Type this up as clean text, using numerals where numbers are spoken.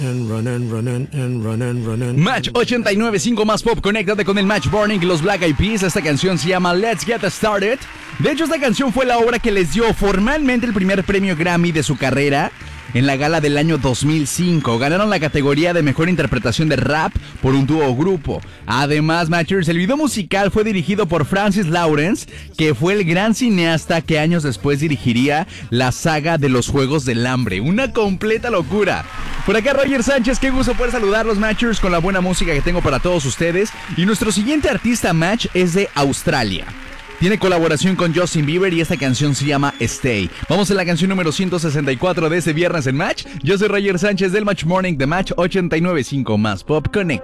Match 89.5 más pop, conéctate con el Match Burning y los Black Eyed Peas. Esta canción se llama Let's Get Started. De hecho, esta canción fue la obra que les dio formalmente el primer premio Grammy de su carrera en la gala del año 2005. Ganaron la categoría de mejor interpretación de rap por un dúo o grupo. Además, Matchers, el video musical fue dirigido por Francis Lawrence, que fue el gran cineasta que años después dirigiría la saga de los Juegos del Hambre. Una completa locura. Por acá Roger Sánchez, qué gusto poder saludarlos, Matchers, con la buena música que tengo para todos ustedes. Y nuestro siguiente artista Match es de Australia. Tiene colaboración con Justin Bieber y esta canción se llama Stay. Vamos a la canción número 164 de este viernes en Match. Yo soy Roger Sánchez del Match Morning de Match 89.5 más Pop Connect.